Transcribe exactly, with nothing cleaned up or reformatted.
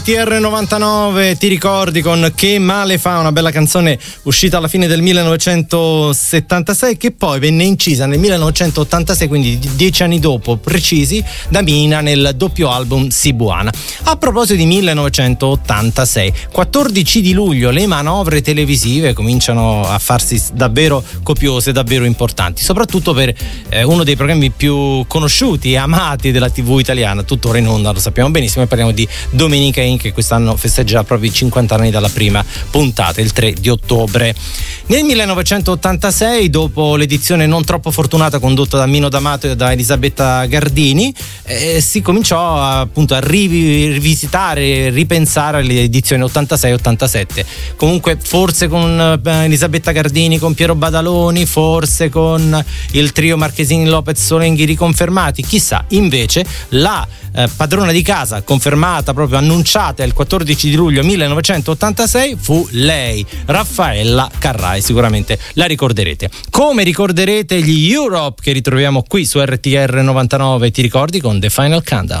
T R novantanove, ti ricordi, con Che male fa, una bella canzone uscita alla fine del millenovecentosettantasei, che poi venne incisa nel millenovecentottantasei, quindi dieci anni dopo precisi, da Mina nel doppio album Sibuana. A proposito di millenovecentottantasei, quattordici di luglio le manovre televisive cominciano a farsi davvero copiose, davvero importanti, soprattutto per eh, uno dei programmi più conosciuti e amati della tivù italiana, tuttora in onda, lo sappiamo benissimo, e parliamo di Domenica In, che quest'anno festeggia proprio i cinquanta anni dalla prima puntata, il tre di ottobre. Nel millenovecentottantasei, dopo l'edizione non troppo fortunata condotta da Mino D'Amato e da Elisabetta Gardini, eh, si cominciò a, appunto a rivisitare, ripensare le edizioni ottantasei ottantasette. Comunque forse con eh, Elisabetta Gardini, con Piero Badaloni, forse con il trio Marchesini Lopez Solenghi riconfermati, chissà. Invece la eh, padrona di casa, confermata, proprio annunciata il quattordici di luglio millenovecentottantasei, fu lei, Raffaella Carrà, sicuramente la ricorderete. Come ricorderete gli Europe, che ritroviamo qui su R T R novantanove, ti ricordi, con The Final Countdown.